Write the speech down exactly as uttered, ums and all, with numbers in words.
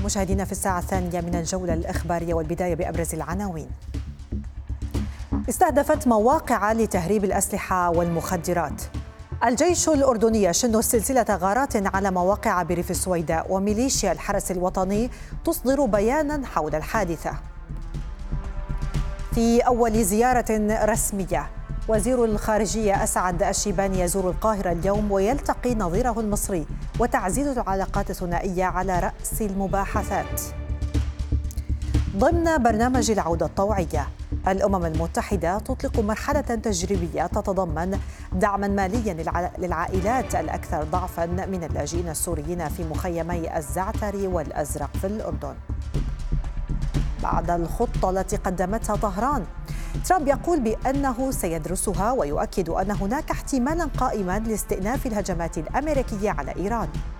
بكم مشاهدينا في الساعة الثانية من الجولة الإخبارية، والبداية بأبرز العناوين. استهدفت مواقع لتهريب الأسلحة والمخدرات. الجيش الأردني يشن سلسلة غارات على مواقع بريف السويداء، وميليشيا الحرس الوطني تصدر بيانا حول الحادثة. في أول زيارة رسمية، وزير الخارجية أسعد الشيباني يزور القاهرة اليوم ويلتقي نظيره المصري، وتعزيز العلاقات الثنائية على رأس المباحثات. ضمن برنامج العودة الطوعية، الأمم المتحدة تطلق مرحلة تجريبية تتضمن دعما ماليا للعائلات الأكثر ضعفا من اللاجئين السوريين في مخيمي الزعتر والأزرق في الأردن. بعد الخطة التي قدمتها طهران، ترامب يقول بأنه سيدرسها، ويؤكد أن هناك احتمالا قائما لاستئناف الهجمات الأمريكية على إيران.